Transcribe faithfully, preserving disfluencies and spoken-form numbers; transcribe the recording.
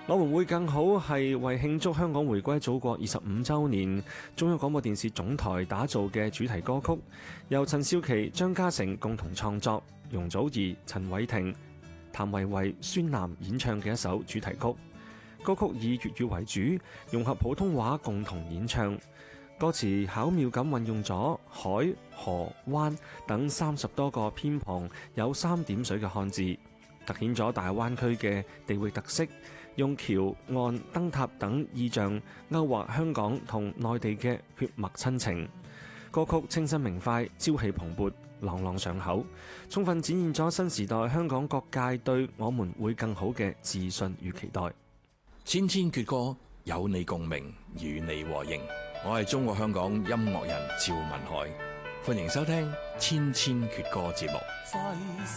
我們會更好係為慶祝香港回歸祖國二十五週年，中央廣播電視總台打造嘅主題歌曲，由陳少琪、張家誠共同創作，容祖兒、陳偉霆、譚維維、孫楠演唱嘅一首主題曲。歌曲以粵語為主，融合普通話共同演唱。歌詞巧妙咁運用咗海、河、灣等三十多個偏旁有三點水嘅漢字，凸顯咗大灣區嘅地域特色，用橋、岸、燈塔等意象勾畫香港同內地嘅血脈親情。歌曲清新明快、朝氣蓬勃、朗朗上口，充分展現咗新時代香港各界對我們會更好嘅自信與期待。 千千闕歌，有你共鳴，與你和應。我係中國香港音樂人趙文海，歡迎收聽《千千闕歌》節目。